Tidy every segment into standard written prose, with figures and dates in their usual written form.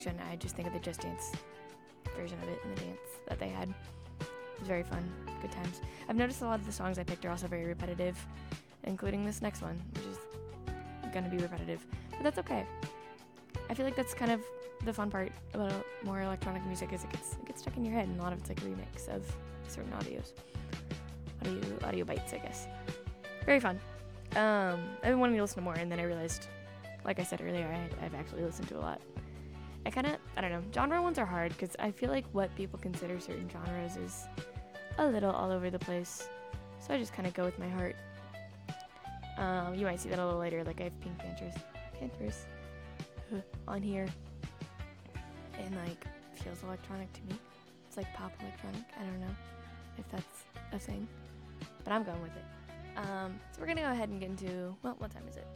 I just think of the Just Dance version of it and the dance that they had. It was very fun. Good times. I've noticed a lot of the songs I picked are also very repetitive, including this next one, which is going to be repetitive. But that's okay. I feel like that's kind of the fun part about more electronic music is it gets stuck in your head, and a lot of it's like a remix of certain audio bites, I guess. Very fun. I've been wanting to listen to more, and then I realized, like I said earlier, I've actually listened to a lot. I don't know, genre ones are hard, because I feel like what people consider certain genres is a little all over the place, so I just kind of go with my heart. You might see that a little later, like I have Pink Panthers on here, and like, feels electronic to me. It's like pop electronic, I don't know if that's a thing, but I'm going with it. So we're gonna go ahead and get into, well, what time is it?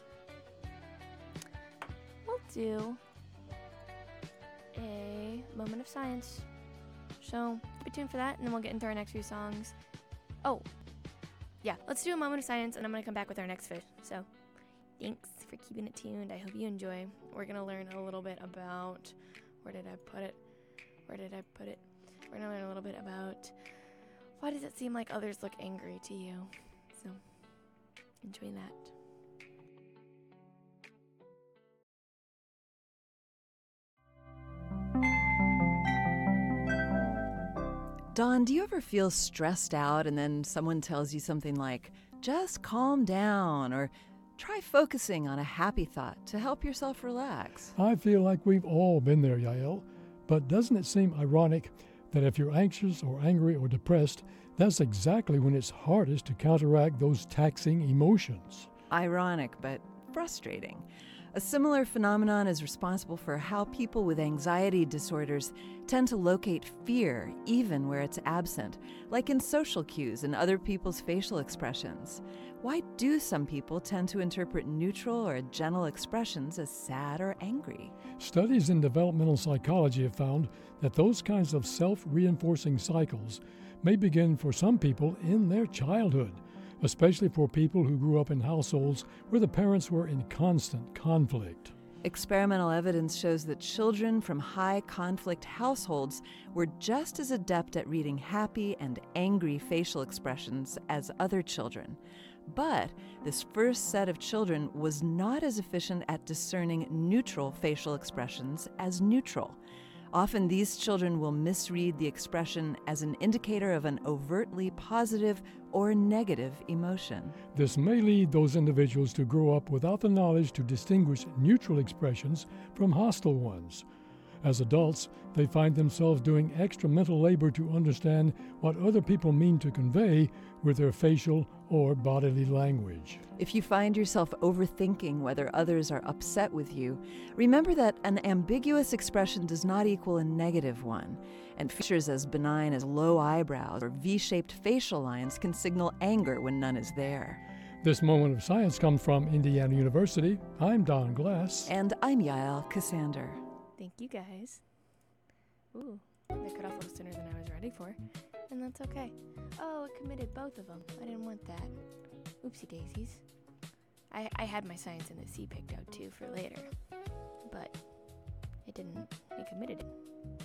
We'll do a moment of science. So keep tuned for that, and then we'll get into our next few songs. Oh, yeah, let's do a moment of science, and I'm gonna come back with our next fish. So thanks for keeping it tuned. I hope you enjoy. We're gonna learn a little bit about, where did I put it? We're gonna learn a little bit about why does it seem like others look angry to you. So enjoy that. Dawn, do you ever feel stressed out and then someone tells you something like, just calm down, or try focusing on a happy thought to help yourself relax? I feel like we've all been there, Yael. But doesn't it seem ironic that if you're anxious or angry or depressed, that's exactly when it's hardest to counteract those taxing emotions? Ironic, but frustrating. A similar phenomenon is responsible for how people with anxiety disorders tend to locate fear even where it's absent, like in social cues and other people's facial expressions. Why do some people tend to interpret neutral or gentle expressions as sad or angry? Studies in developmental psychology have found that those kinds of self-reinforcing cycles may begin for some people in their childhood, especially for people who grew up in households where the parents were in constant conflict. Experimental evidence shows that children from high-conflict households were just as adept at reading happy and angry facial expressions as other children. But this first set of children was not as efficient at discerning neutral facial expressions as neutral. Often these children will misread the expression as an indicator of an overtly positive or negative emotion. This may lead those individuals to grow up without the knowledge to distinguish neutral expressions from hostile ones. As adults, they find themselves doing extra mental labor to understand what other people mean to convey with their facial or bodily language. If you find yourself overthinking whether others are upset with you, remember that an ambiguous expression does not equal a negative one, and features as benign as low eyebrows or V-shaped facial lines can signal anger when none is there. This moment of science comes from Indiana University. I'm Don Glass. And I'm Yael Cassander. Thank you, guys. Ooh, they cut off a little sooner than I was ready for, and that's okay. Oh, it committed both of them. I didn't want that. Oopsie daisies. I had my science in the C picked out too for later, but it didn't. It committed it.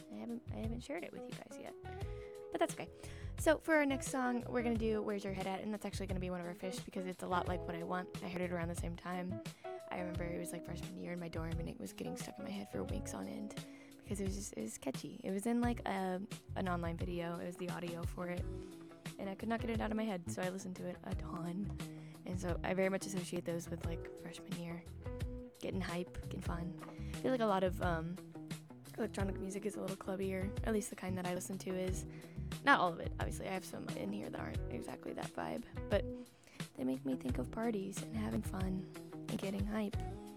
I haven't shared it with you guys yet, but that's okay. So for our next song, we're gonna do "Where's Your Head At," and that's actually gonna be one of our fish because it's a lot like What I Want. I heard it around the same time. I remember it was like freshman year in my dorm, and it was getting stuck in my head for weeks on end because it was catchy. It was in like an online video. It was the audio for it, and I could not get it out of my head, so I listened to it a ton. And so I very much associate those with like freshman year, getting hype, getting fun. I feel like a lot of electronic music is a little clubbier, at least the kind that I listen to is. Not all of it, obviously. I have some in here that aren't exactly that vibe, but they make me think of parties and having fun and getting hype.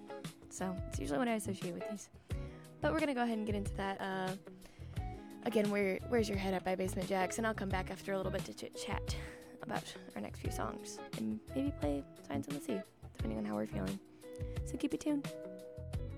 So it's usually what I associate with these. But we're going to go ahead and get into that. Again, Where's Your Head At by Basement Jaxx, and I'll come back after a little bit to chit-chat about our next few songs and maybe play Signs on the Sea, depending on how we're feeling. So keep it tuned.